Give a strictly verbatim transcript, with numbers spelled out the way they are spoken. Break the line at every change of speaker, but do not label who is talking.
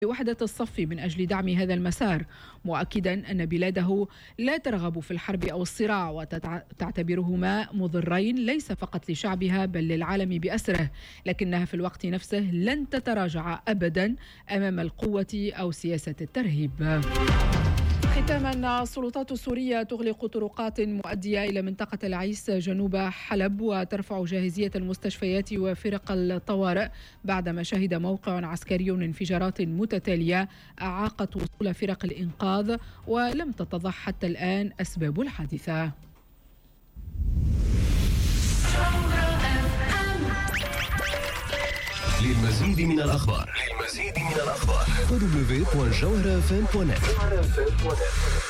وحدة الصف من أجل دعم هذا المسار، مؤكدا أن بلاده لا ترغب في الحرب أو الصراع وتعتبرهما مضرين ليس فقط لشعبها بل للعالم بأسره، لكنها في الوقت نفسه لن تتراجع أبدا أمام القوة أو سياسة الترهيب. ختاما، السلطات السورية تغلق طرقات مؤدية إلى منطقة العيس جنوب حلب وترفع جاهزية المستشفيات وفرق الطوارئ بعدما شهد موقع عسكري انفجارات متتالية أعاقت وصول فرق الإنقاذ ولم تتضح حتى الآن أسباب الحادثة.
للمزيد من الأخبار للمزيد من الأخبار دبليو دبليو دوت جوهرة إف إم دوت نت.